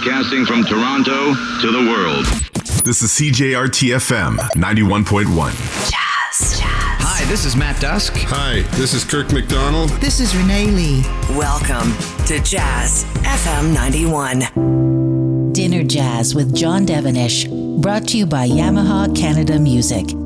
broadcasting from Toronto to the world. This is CJRT-FM 91.1. Jazz. Hi, this is Matt Dusk. Hi, this is Kirk McDonald. This is Renee Lee. Welcome to Jazz FM 91. Dinner Jazz with John Devenish, brought to you by Yamaha Canada Music.